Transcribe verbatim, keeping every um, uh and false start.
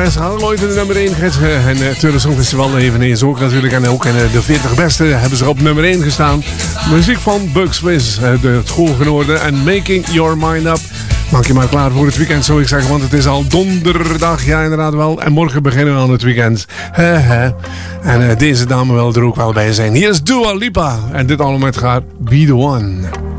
Ze hadden ooit in de nummer één gezeten. En het uh, Songfestival eveneens ook natuurlijk. En ook in uh, de veertig beste hebben ze op nummer één gestaan. Muziek van Bugs Fizz, uh, de schoolgenoten. En Making Your Mind Up. Maak je maar klaar voor het weekend, zou ik zeggen. Want het is al donderdag, ja inderdaad wel. En morgen beginnen we aan het weekend. He, he. En uh, deze dame wil er ook wel bij zijn. Hier is Dua Lipa. En dit allemaal met haar Be The One.